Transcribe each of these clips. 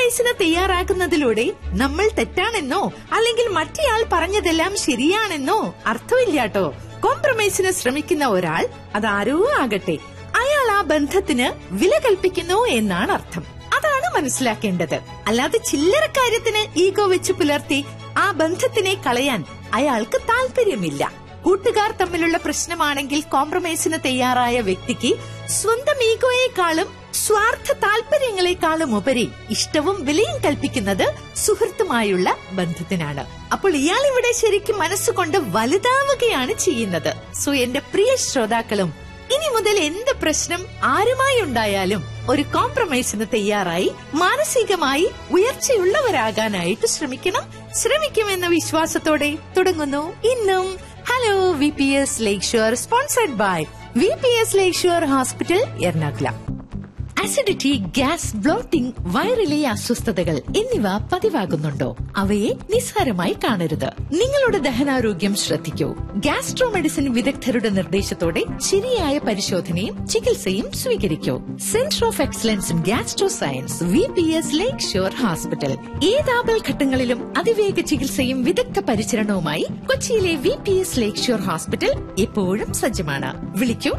കോംപ്രമൈസിന് തയ്യാറാകുന്നതിലൂടെ നമ്മൾ തെറ്റാണെന്നോ അല്ലെങ്കിൽ മറ്റേയാൾ പറഞ്ഞതെല്ലാം ശരിയാണെന്നോ അർത്ഥമില്ലാട്ടോ. കോംപ്രമൈസിന് ശ്രമിക്കുന്ന ഒരാൾ, അതാരോ ആകട്ടെ, അയാൾ ആ ബന്ധത്തിന് വില കൽപ്പിക്കുന്നു എന്നാണ് അർത്ഥം. അതാണ് മനസ്സിലാക്കേണ്ടത്. അല്ലാതെ ചില്ലറ കാര്യത്തിന് ഈഗോ വെച്ച് പുലർത്തി ആ ബന്ധത്തിനെ കളയാൻ അയാൾക്ക് താല്പര്യമില്ല. കൂട്ടുകാർ തമ്മിലുള്ള പ്രശ്നമാണെങ്കിൽ കോംപ്രമൈസിന് തയ്യാറായ വ്യക്തിക്ക് സ്വന്തം ഈഗോയെക്കാളും സ്വാർത്ഥ താല്പര്യങ്ങളെക്കാളും ഉപരി ഇഷ്ടവും വിലയും കൽപ്പിക്കുന്നത് സുഹൃത്തുമായുള്ള ബന്ധത്തിനാണ്. അപ്പോൾ ഇയാൾ ഇവിടെ ശരിക്കും മനസ്സുകൊണ്ട് വലുതാവുകയാണ് ചെയ്യുന്നത്. സോ എന്റെ പ്രിയ ശ്രോതാക്കളും, ഇനി മുതൽ എന്ത് പ്രശ്നം ആരുമായി ഉണ്ടായാലും ഒരു കോംപ്രമൈസിന് തയ്യാറായി മാനസികമായി ഉയർച്ചയുള്ളവരാകാനായിട്ട് ശ്രമിക്കുമെന്ന വിശ്വാസത്തോടെ തുടങ്ങുന്നു ഇന്നും hello VPS lake shore, sponsored by VPS lake shore hospital, Ernakulam. Acidity, gas, blotting, വയറിലെ അസ്വസ്ഥതകൾ എന്നിവ പതിവാകുന്നുണ്ടോ? അവയെ നിസ്സാരമായി കാണരുത്. നിങ്ങളുടെ ദഹനാരോഗ്യം ശ്രദ്ധിക്കൂ. ഗ്യാസ്ട്രോ മെഡിസിൻ വിദഗ്ധരുടെ നിർദ്ദേശത്തോടെ ശരിയായ പരിശോധനയും ചികിത്സയും സ്വീകരിക്കൂ. Centre of excellence in gastro science, VPS lake shore hospital. ഏതാപൽ ഘട്ടങ്ങളിലും അതിവേഗ ചികിത്സയും വിദഗ്ധ പരിചരണവുമായി കൊച്ചിയിലെ VPS ലേക്ക് ഷോർ ഹോസ്പിറ്റൽ എപ്പോഴും സജ്ജമാണ്. വിളിക്കൂ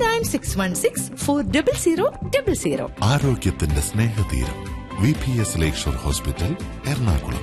9961640000. ആരോഗ്യത്തിന്റെ സ്നേഹതീരം VPS ലേക്ക് shore hospital, Ernakulam.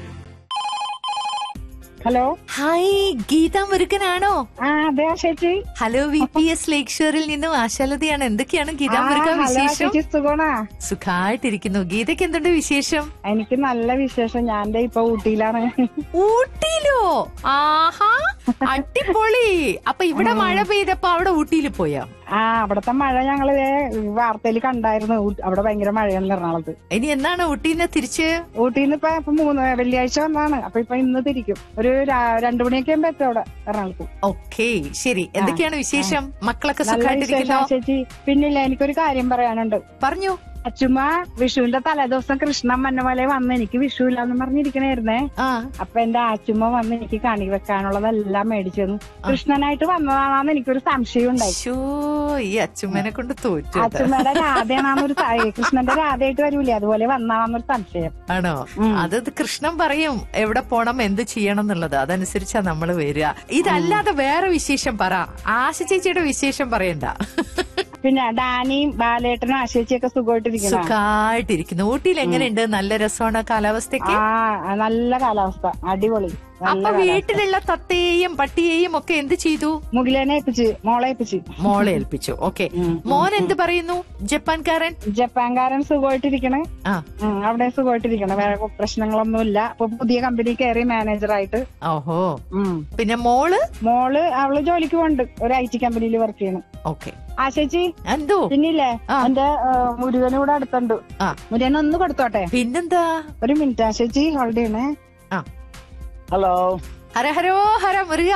Hello, hi, Geetha മുരുകനാണോ? അതെ ചേച്ചി. ഹലോ, VPS ലേക്ക് ഷോറിൽ നിന്നും ആശാലതയാണ്. എന്തൊക്കെയാണ് ഗീത മുരുക വിശേഷം? സുഖമായിട്ടിരിക്കുന്നു. ഗീതയ്ക്ക് എന്തുണ്ട് വിശേഷം? എനിക്ക് നല്ല വിശേഷം. ഞാൻ ഇപ്പൊ ഊട്ടിയിലാണ്. ഊട്ടിയിലോ? ആഹാ, അടിപൊളി. അപ്പൊ ഇവിടെ മഴ പെയ്തപ്പോ അവിടെ ഊട്ടിയിൽ പോയോ? അവിടത്തെ മഴ ഞങ്ങള് വാർത്തയിൽ കണ്ടായിരുന്നു. അവിടെ ഭയങ്കര മഴയാണ് എറണാകുളത്ത്. ഇനി എന്നാണ് ഊട്ടിന്ന് തിരിച്ച്? ഊട്ടിന്ന് ഇപ്പൊ വെള്ളിയാഴ്ച വന്നാണ്. അപ്പൊ ഇന്ന് തിരിക്കും. ഒരു 2 മണിയൊക്കെ ആകുമ്പോ എത്തും അവിടെ എറണാകുളത്ത്. ഓക്കെ, ശരി. എന്തൊക്കെയാണ് വിശേഷം? മക്കളൊക്കെ സുഖമായിട്ടിരിക്കുന്നോ? ചേച്ചി, പിന്നില്ല, എനിക്കൊരു കാര്യം പറയാനുണ്ട്. പറഞ്ഞു. അച്ചുമ്മ വിഷുവിന്റെ തലേദിവസം കൃഷ്ണൻ മന്നമല വന്ന് എനിക്ക് വിഷു ഇല്ലാന്ന് പറഞ്ഞിരിക്കണായിരുന്നേ. അപ്പൊ എന്റെ അച്ചുമ്മ വന്ന് എനിക്ക് കണി വെക്കാനുള്ളതെല്ലാം മേടിച്ചു തന്നു. കൃഷ്ണനായിട്ട് വന്നതാണെന്ന് എനിക്കൊരു സംശയം ഉണ്ടായി. ഈ അച്ചുമ്മനെ കൊണ്ട് തോറ്റു. അച്ചുമ്മയുടെ രാധയാണെന്നൊരു കൃഷ്ണന്റെ രാധയായിട്ട് വരൂലേ, അതുപോലെ വന്നാണെന്നൊരു സംശയം. ആണോ? അത് കൃഷ്ണൻ പറയും എവിടെ പോണം, എന്ത് ചെയ്യണം എന്നുള്ളത്. അതനുസരിച്ചാ നമ്മള് വരിക. ഇതല്ലാതെ വേറെ വിശേഷം പറ. ആശ ചേച്ചിയുടെ വിശേഷം പറയണ്ട. പിന്നെ ഡാനിയും ബാലേട്ടനും ആശേച്ചിയൊക്കെ സുഖമായിട്ടിരിക്കുന്നു. ഊട്ടിയിൽ എങ്ങനെയുണ്ട്? നല്ല രസമാണ് കാലാവസ്ഥയൊക്കെ? നല്ല കാലാവസ്ഥ, അടിപൊളി. അപ്പൊ വീട്ടിലുള്ള തത്തയെയും പട്ടിയെയും ഒക്കെ എന്ത് ചെയ്തു? മുകിലേനെ ഏൽപ്പിച്ചു, മോളെ ഏൽപ്പിച്ചു. ഓക്കെ. മോൻ എന്ത് പറയുന്നു? ജപ്പാൻകാരൻ സുഖമായിട്ടിരിക്കണേ. അവിടെ സുഖമായിട്ടിരിക്കണേ, വേറെ പ്രശ്നങ്ങളൊന്നുമില്ല. അപ്പൊ പുതിയ കമ്പനി കയറി മാനേജറായിട്ട്. ഓഹോ. പിന്നെ മോള് അവള് ജോലിക്ക് പോണ്ട്, ഒരു IT കമ്പനിയിൽ വർക്ക് ചെയ്യണം. ഓക്കെ. ആശേച്ചി എന്തോ? പിന്നില്ലേ, എന്റെ മുരുകനും കൂടെ അടുത്തുണ്ട്. മുരുകൻ ഒന്ന് കൊടുത്തോട്ടെ? പിന്നെന്താ, ഒരു മിനിറ്റ് ആശേച്ചി, ഹോൾഡ് ചെയ്യണേ. ഹലോ. ഹരോ ഹര മുരുക.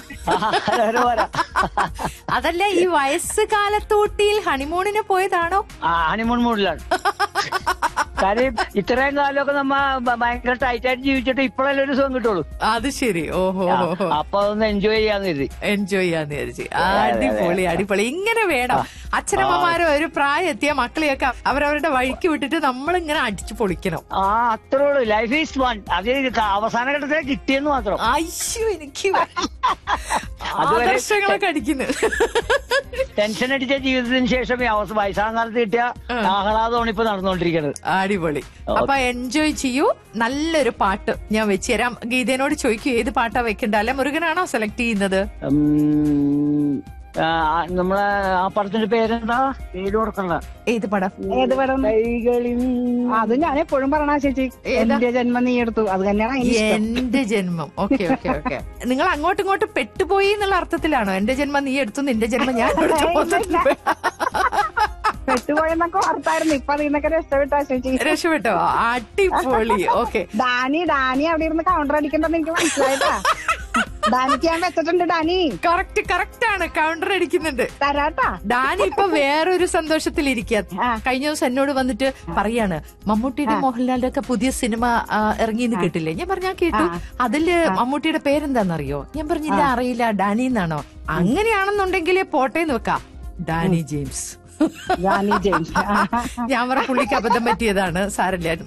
അതല്ല, ഈ വയസ്സ് കാലത്ത് ഊട്ടിയിൽ ഹണിമൂണിന് പോയതാണോ? ഹണിമൂൺ മൂഡിലാണ്. കാര്യം ഇത്രയും കാലമൊക്കെ നമ്മ ഭയങ്കര ടൈറ്റായിട്ട് ജീവിച്ചിട്ട് ഇപ്പോഴല്ലേ ഒരു സുഖം കിട്ടുള്ളൂ. അത് ശരി. ഓഹോ. അപ്പൊ അതൊന്ന് എൻജോയ് ചെയ്യാന്ന് കരുതി. അടിപൊളി. ഇങ്ങനെ വേണം. അച്ഛനമ്മമാരോ ഒരു പ്രായം എത്തിയ മക്കളെയൊക്കെ അവരവരുടെ വഴിക്ക് വിട്ടിട്ട് നമ്മളിങ്ങനെ അടിച്ചു പൊളിക്കണം. അത്രേ ഉള്ളൂ. Life is one. അത് അവസാന ഘട്ടത്തിൽ കിട്ടിയെന്ന് മാത്രം. അയ്യോ, എനിക്ക് ആദർശങ്ങളൊക്കെ അടിക്കുന്നു. ടെൻഷൻ അടിച്ച ജീവിതത്തിന് ശേഷം വയസ്സാം കാലത്ത് കിട്ടിയ ആഹ്ലാദമാണ് ഇപ്പൊ നടന്നുകൊണ്ടിരിക്കുന്നത്. അടിപൊളി. അപ്പൊ എൻജോയ് ചെയ്യൂ. നല്ലൊരു പാട്ട് ഞാൻ വെച്ചുതരാം. ഗീതേനോട് ചോദിക്കൂ ഏത് പാട്ടാ വെക്കണ്ട. അല്ലെ മുരുകനാണോ സെലക്ട് ചെയ്യുന്നത്? നമ്മളെ ആ പടത്തിന്റെ പേരെന്താ? പേര് ഓർക്കണ്ട. ഏത് പടം? കൈകളിൽ. അത് ഞാൻ എപ്പോഴും പറഞ്ഞ ചേച്ചി, എന്റെ ജന്മം നീ എടുത്തു. അത് തന്നെയാണ് എന്റെ ജന്മം. ഓക്കെ. നിങ്ങൾ അങ്ങോട്ടും ഇങ്ങോട്ടും പെട്ടുപോയി എന്നുള്ള അർത്ഥത്തിലാണോ? എന്റെ ജന്മം നീ എടുത്തു, നിന്റെ ജന്മം ഞാൻ എടുത്തു? പെട്ടുപോയെന്നൊക്കെ ഓർത്തായിരുന്നു. ഇപ്പൊ അതിന്നൊക്കെ രക്ഷപ്പെട്ടോ? അടിപൊളി. ഓക്കെ. ഡാനി അവിടെ ഇരുന്ന് കൗണ്ടർ അടിക്കണ്ടെന്ന് എനിക്ക് മനസ്സിലായിട്ടാ. ഡാനിക്ക് ഞാൻ വെച്ചിട്ടുണ്ട്. ഡാനി കറക്റ്റ് ആണ്, കൗണ്ടർ അടിക്കുന്നുണ്ട്. തരാട്ടാ. ഡാനി ഇപ്പൊ വേറൊരു സന്തോഷത്തിലിരിക്കുക. കഴിഞ്ഞ ദിവസം എന്നോട് വന്നിട്ട് പറയാണ്, മമ്മൂട്ടിയുടെ മോഹൻലാലിന്റെ ഒക്കെ പുതിയ സിനിമ ഇറങ്ങിയെന്ന് കേട്ടില്ലേ? ഞാൻ പറഞ്ഞാ കേട്ടു. അതില് മമ്മൂട്ടിയുടെ പേരെന്താന്നറിയോ? ഞാൻ പറഞ്ഞില്ല, അറിയില്ല. ഡാനി എന്നാണോ? അങ്ങനെയാണെന്നുണ്ടെങ്കിൽ പോട്ടേന്ന് വെക്കാം, ഡാനി ജെയിംസ്. ഞാൻ പറഞ്ഞ പുള്ളിക്ക് അബദ്ധം പറ്റിയതാണ്, സാരല്ല.